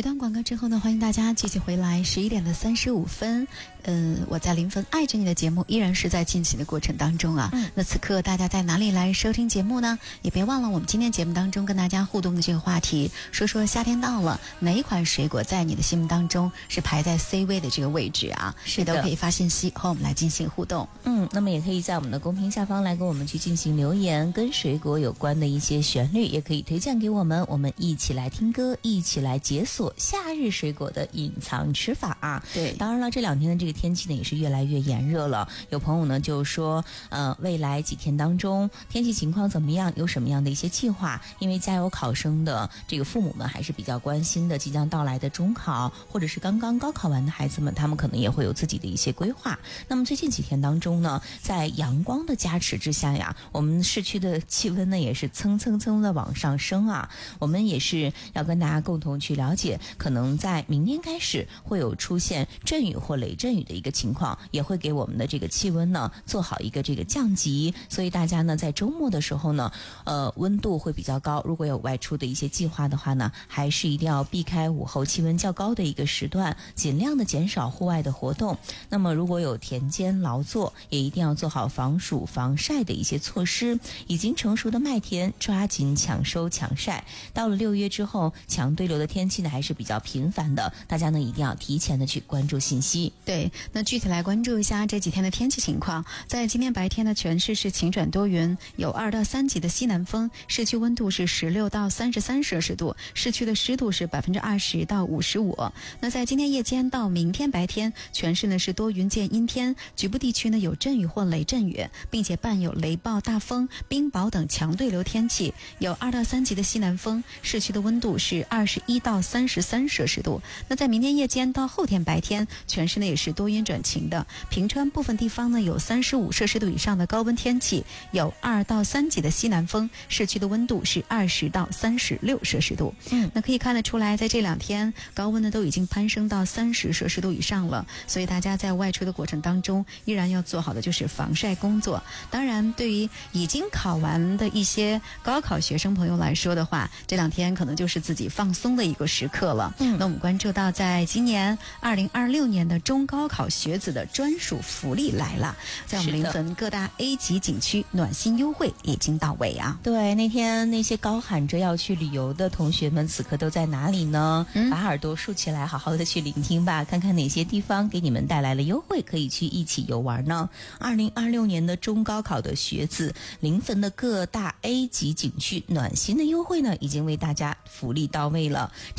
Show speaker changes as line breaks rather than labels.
一段广告之后呢，欢迎大家继续回来，11点的35分。我在临汾爱着你的节目依然是在进行的过程当中啊。那此刻大家在哪里来收听节目呢？也别忘了我们今天节目当中跟大家互动的这个话题，说说夏天到了，哪一款水果在你的心目当中是排在 C 位的这个位置啊？
是的，
都可以发信息和我们来进行互动。
那么也可以在我们的公屏下方来跟我们去进行留言，跟水果有关的一些旋律也可以推荐给我们，我们一起来听歌，一起来解锁夏日水果的隐藏吃法啊。
对，
当然了，这2天的这个天气呢也是越来越炎热了，有朋友呢就说未来几天当中天气情况怎么样，有什么样的一些计划，因为家有考生的这个父母们还是比较关心的即将到来的中考，或者是刚刚高考完的孩子们，他们可能也会有自己的一些规划。那么最近几天当中呢，在阳光的加持之下呀，我们市区的气温呢也是蹭蹭蹭的往上升啊。我们也是要跟大家共同去了解，可能在明天开始会有出现阵雨或雷阵雨的一个情况，也会给我们的这个气温呢做好一个这个降级。所以大家呢在周末的时候呢温度会比较高，如果有外出的一些计划的话呢，还是一定要避开午后气温较高的一个时段，尽量的减少户外的活动。那么如果有田间劳作，也一定要做好防暑防晒的一些措施。已经成熟的麦田抓紧抢收抢晒。到了6月之后，强对流的天气呢还是比较频繁的，大家呢一定要提前的去关注信息。
对，那具体来关注一下这几天的天气情况。在今天白天呢，全市是晴转多云，有2到3级的西南风，市区温度是16到33摄氏度，市区的湿度是20%到55%。那在今天夜间到明天白天，全市呢是多云见阴天，局部地区呢有阵雨或雷阵雨，并且伴有雷暴、大风、冰雹等强对流天气，有2到3级的西南风，市区的温度是21到33摄氏度。那在明天夜间到后天白天，全市呢也是多云转晴的，平川部分地方呢有35摄氏度以上的高温天气，有2到3级的西南风，市区的温度是20到36摄氏度。那可以看得出来，在这2天高温呢都已经攀升到30摄氏度以上了，所以大家在外出的过程当中依然要做好的就是防晒工作。当然对于已经考完的一些高考学生朋友来说的话，这2天可能就是自己放松的一个时刻了。那我们关注到在今年2026年的中高考学子的专属福利来了，在我们临汾各大 A 级景区暖心优惠已经到位啊。
对，那天那些高喊着要去旅游的同学们此刻都在哪里呢？把耳朵竖起来，好好的去聆听吧，看看哪些地方给你们带来了优惠，可以去一起游玩呢。2026年的中高考的学子，临汾的各大 A 级景区暖心的优惠呢已经为大家福利到位了。